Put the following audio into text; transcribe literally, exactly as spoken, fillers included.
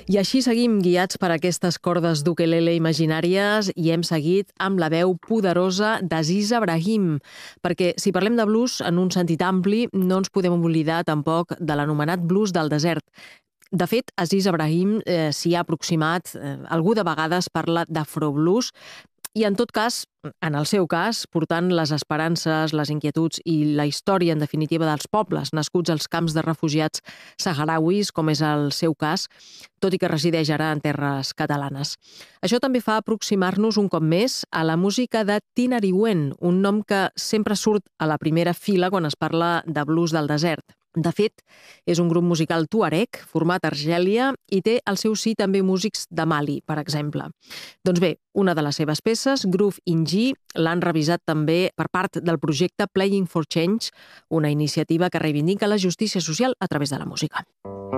I així seguim guiats per aquestes cordes d'ukelele imaginàries i hem seguit amb la veu poderosa d'Aziza Brahim, perquè si parlem de blues en un sentit ampli no ens podem oblidar tampoc de l'anomenat blues del desert. De fet, Aziza Brahim eh, s'hi ha aproximat, eh, algú de vegades parla d'afroblues, i en tot cas, en el seu cas, portant les esperances, les inquietuds i la història, en definitiva, dels pobles nascuts als camps de refugiats saharauis, com és el seu cas, tot i que resideix ara en terres catalanes. Això també fa aproximar-nos un cop més a la música de Tinariwen, un nom que sempre surt a la primera fila quan es parla de blues del desert. De fet, és un grup musical tuareg, format a Argèlia, i té al seu sí també músics de Mali, per exemple. Doncs bé, una de les seves peces, Groove in G, l'han revisat també per part del projecte Playing for Change, una iniciativa que reivindica la justícia social a través de la música.